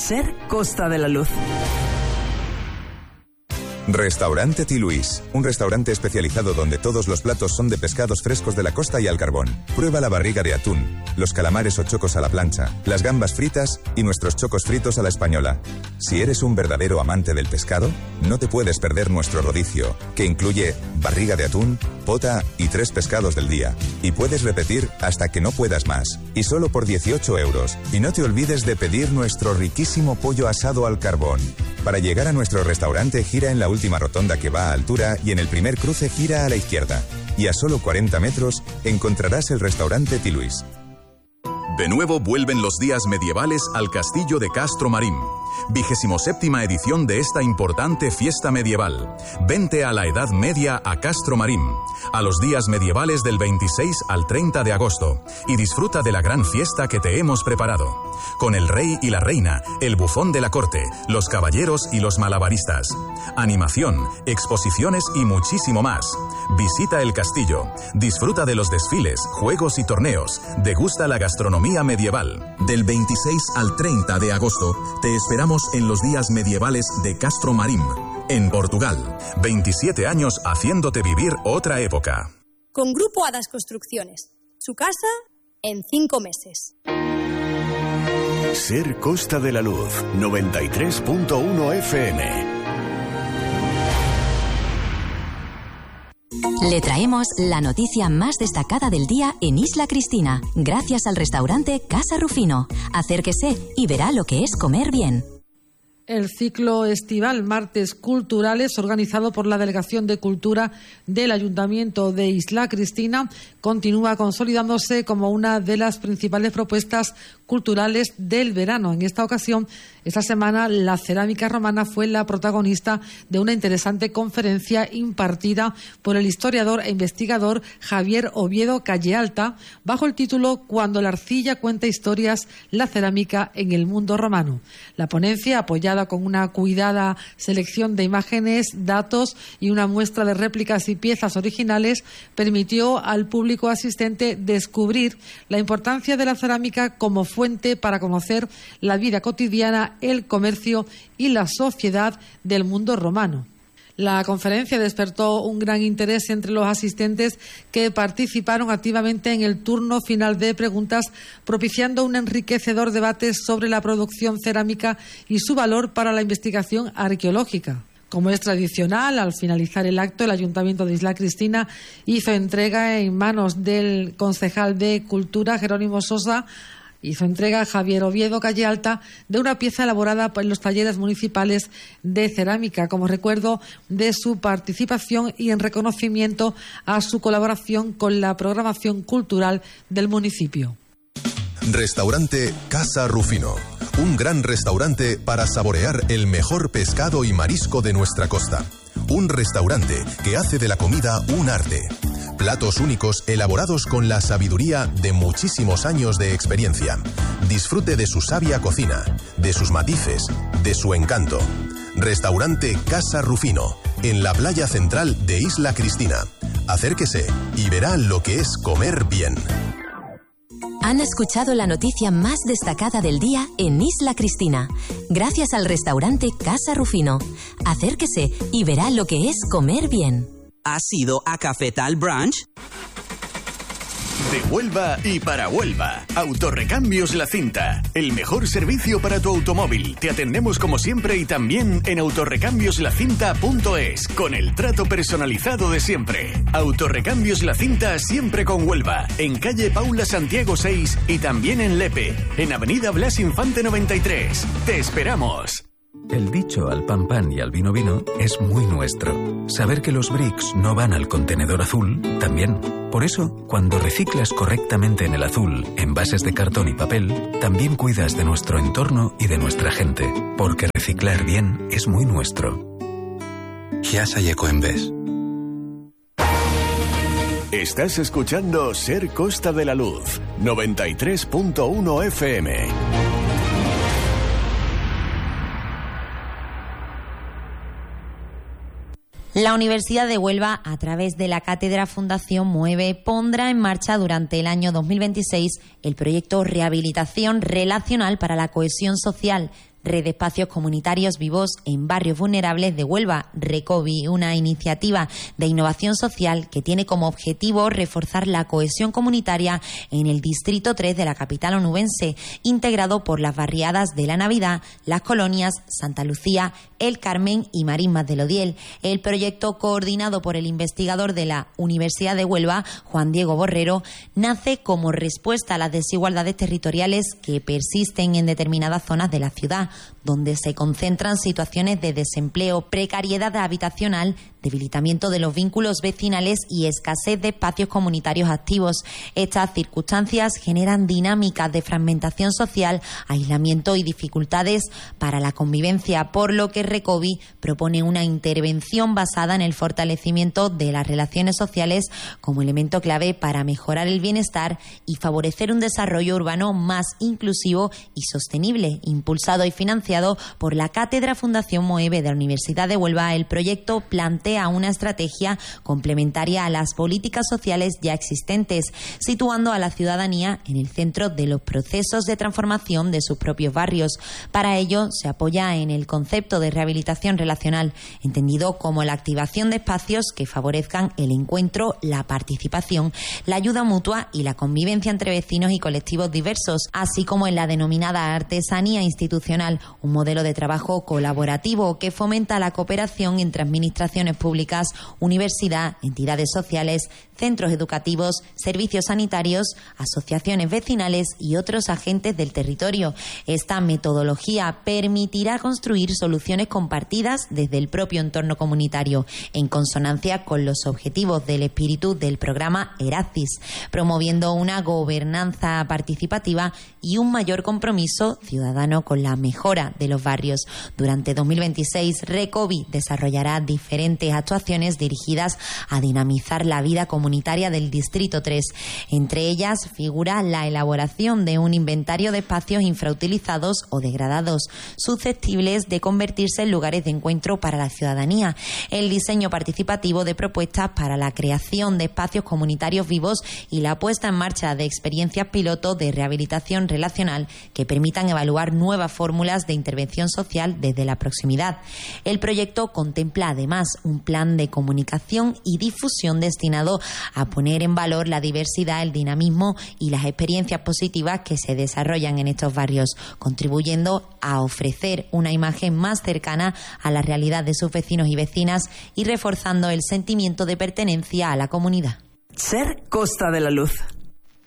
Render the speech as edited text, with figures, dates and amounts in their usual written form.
Ser Costa de la Luz. Restaurante Ti Luis, un restaurante especializado donde todos los platos son de pescados frescos de la costa y al carbón. Prueba la barriga de atún, los calamares o chocos a la plancha, las gambas fritas y nuestros chocos fritos a la española. Si eres un verdadero amante del pescado, no te puedes perder nuestro rodicio, que incluye barriga de atún, pota y 3 pescados del día. Y puedes repetir hasta que no puedas más. Y solo por 18 euros. Y no te olvides de pedir nuestro riquísimo pollo asado al carbón. Para llegar a nuestro restaurante, gira en la última rotonda que va a altura y en el primer cruce gira a la izquierda. Y a solo 40 metros encontrarás el restaurante Ti Luis. De nuevo vuelven los días medievales al castillo de Castro Marín. 27ª edición de esta importante fiesta medieval. Vente a la Edad Media a Castro Marín, a los días medievales del 26 al 30 de agosto, y disfruta de la gran fiesta que te hemos preparado. Con el rey y la reina, el bufón de la corte, los caballeros y los malabaristas. Animación, exposiciones y muchísimo más. Visita el castillo, disfruta de los desfiles, juegos y torneos, degusta la gastronomía medieval. Del 26 al 30 de agosto te esperamos en los días medievales de Castro Marín, en Portugal. 27 años haciéndote vivir otra época. Con Grupo Hadas Construcciones. Su casa en 5 meses. Ser Costa de la Luz, 93.1 FM. Le traemos la noticia más destacada del día en Isla Cristina, gracias al restaurante Casa Rufino. Acérquese y verá lo que es comer bien. El ciclo estival Martes Culturales, organizado por la Delegación de Cultura del Ayuntamiento de Isla Cristina, continúa consolidándose como una de las principales propuestas culturales del verano. En esta ocasión, esta semana, la cerámica romana fue la protagonista de una interesante conferencia impartida por el historiador e investigador Javier Oviedo Callealta, bajo el título Cuando la arcilla cuenta historias, la cerámica en el mundo romano. La ponencia, apoyada con una cuidada selección de imágenes, datos y una muestra de réplicas y piezas originales, permitió al público asistente descubrir la importancia de la cerámica como fuente para conocer la vida cotidiana, el comercio y la sociedad del mundo romano. La conferencia despertó un gran interés entre los asistentes que participaron activamente en el turno final de preguntas, propiciando un enriquecedor debate sobre la producción cerámica y su valor para la investigación arqueológica. Como es tradicional, al finalizar el acto, el Ayuntamiento de Isla Cristina hizo entrega en manos del concejal de Cultura, Jerónimo Sosa, hizo entrega a Javier Oviedo Callealta de una pieza elaborada en los talleres municipales de cerámica como recuerdo de su participación y en reconocimiento a su colaboración con la programación cultural del municipio. Restaurante Casa Rufino, un gran restaurante para saborear el mejor pescado y marisco de nuestra costa. Un restaurante que hace de la comida un arte. Platos únicos elaborados con la sabiduría de muchísimos años de experiencia. Disfrute de su sabia cocina, de sus matices, de su encanto. Restaurante Casa Rufino, en la playa central de Isla Cristina. Acérquese y verá lo que es comer bien. Han escuchado la noticia más destacada del día en Isla Cristina, gracias al restaurante Casa Rufino. Acérquese y verá lo que es comer bien. ¿Has ido a Cafetal Branch? De Huelva y para Huelva. Autorrecambios La Cinta. El mejor servicio para tu automóvil. Te atendemos como siempre y también en autorrecambiosLacinta.es, con el trato personalizado de siempre. Autorrecambios La Cinta siempre con Huelva. En calle Paula Santiago 6 y también en Lepe. En avenida Blas Infante 93. Te esperamos. El dicho al pan pan y al vino vino es muy nuestro. Saber que los bricks no van al contenedor azul, también. Por eso, cuando reciclas correctamente en el azul, envases de cartón y papel, también cuidas de nuestro entorno y de nuestra gente. Porque reciclar bien es muy nuestro. Chiasa y Ecoembes. Estás escuchando Ser Costa de la Luz, 93.1 FM. La Universidad de Huelva, a través de la Cátedra Fundación Mueve, pondrá en marcha durante el año 2026 el proyecto Rehabilitación Relacional para la Cohesión Social, Red de Espacios Comunitarios Vivos en Barrios Vulnerables de Huelva, RECOVI, una iniciativa de innovación social que tiene como objetivo reforzar la cohesión comunitaria en el Distrito 3 de la capital onubense, integrado por las barriadas de La Navidad, Las Colonias, Santa Lucía, El Carmen y Marismas del Odiel. El proyecto, coordinado por el investigador de la Universidad de Huelva, Juan Diego Borrero, nace como respuesta a las desigualdades territoriales que persisten en determinadas zonas de la ciudad, donde se concentran situaciones de desempleo, precariedad habitacional, debilitamiento de los vínculos vecinales y escasez de espacios comunitarios activos. Estas circunstancias generan dinámicas de fragmentación social, aislamiento y dificultades para la convivencia, por lo que RECOVI propone una intervención basada en el fortalecimiento de las relaciones sociales como elemento clave para mejorar el bienestar y favorecer un desarrollo urbano más inclusivo y sostenible. Impulsado y financiado por la Cátedra Fundación Moeve de la Universidad de Huelva, el proyecto plantea una estrategia complementaria a las políticas sociales ya existentes, situando a la ciudadanía en el centro de los procesos de transformación de sus propios barrios. Para ello, se apoya en el concepto de rehabilitación relacional, entendido como la activación de espacios que favorezcan el encuentro, la participación, la ayuda mutua y la convivencia entre vecinos y colectivos diversos, así como en la denominada artesanía institucional, un modelo de trabajo colaborativo que fomenta la cooperación entre administraciones públicas, universidad, entidades sociales, centros educativos, servicios sanitarios, asociaciones vecinales y otros agentes del territorio. Esta metodología permitirá construir soluciones compartidas desde el propio entorno comunitario, en consonancia con los objetivos del espíritu del programa Eracis, promoviendo una gobernanza participativa y un mayor compromiso ciudadano con la mejora de los barrios. Durante 2026, RECOVI desarrollará diferentes actuaciones dirigidas a dinamizar la vida comunitaria del Distrito 3. Entre ellas figura la elaboración de un inventario de espacios infrautilizados o degradados, susceptibles de convertirse en lugares de encuentro para la ciudadanía, el diseño participativo de propuestas para la creación de espacios comunitarios vivos y la puesta en marcha de experiencias piloto de rehabilitación relacional que permitan evaluar nuevas fórmulas de intervención social desde la proximidad. El proyecto contempla además un plan de comunicación y difusión destinado a poner en valor la diversidad, el dinamismo y las experiencias positivas que se desarrollan en estos barrios, contribuyendo a ofrecer una imagen más cercana a la realidad de sus vecinos y vecinas y reforzando el sentimiento de pertenencia a la comunidad. SER Costa de la Luz.